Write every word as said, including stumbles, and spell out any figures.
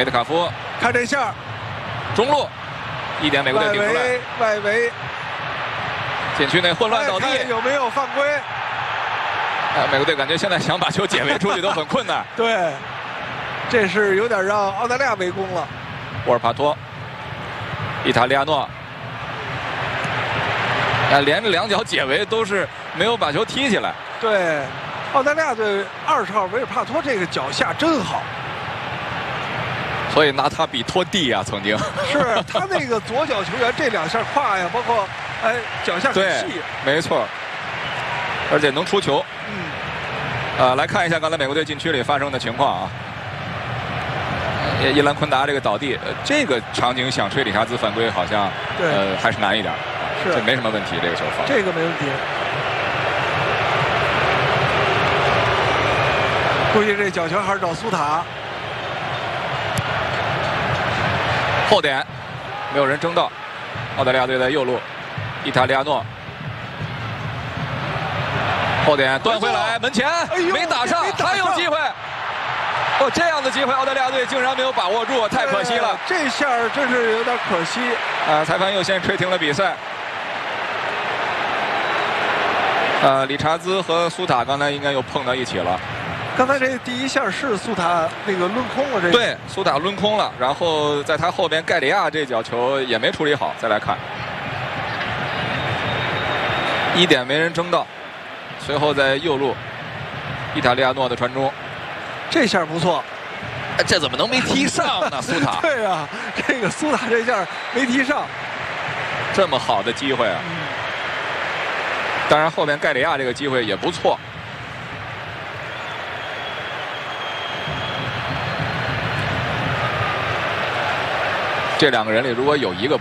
梅特卡夫看这下， 中路，一点美国队外顶出来， 围外围， 禁区内混乱倒地， 看有没有犯规？ 哎，美国队感觉现在想把球解围出去都很困难。 对，这是有点让澳大利亚围攻了。 沃尔帕托，伊塔利亚诺，哎，连着两脚解围都是没有把球踢起来。 对，澳大利亚队二十号维尔帕托这个脚下真好， 所以拿他比拖地啊，曾经是他那个左脚球员这两下胯呀，包括哎脚下很对细，， 没错，而且能出球。 嗯， 呃，来看一下刚才美国队禁区里发生的情况啊。伊兰昆达这个倒地，呃，这个场景想吹理查兹犯规好像对呃还是难一点， 是这没什么问题，这个球罚。 这个没问题。估计这角球还是找苏塔。 后点没有人争到，澳大利亚队在右路，伊塔利亚诺后点端回来门前， 哎呦没打上， 没打上还有机会。哦，这样的机会澳大利亚队竟然没有把握住，太可惜了。 这下真是有点可惜。 啊，裁判又先吹停了比赛。呃，理查兹和苏塔刚才应该又碰到一起了。 刚才这第一下是苏塔那个抡空了，这个对，苏塔抡空了，然后在他后边盖里亚这脚球也没处理好。再来看，一点没人争到，随后在右路，伊塔利亚诺的传中， 这下不错。 哎，这怎么能没踢上呢？苏塔对啊，这个苏塔这下没踢上， 这么好的机会啊！ 嗯， 当然后边盖里亚这个机会也不错。这两个人里，如果有一个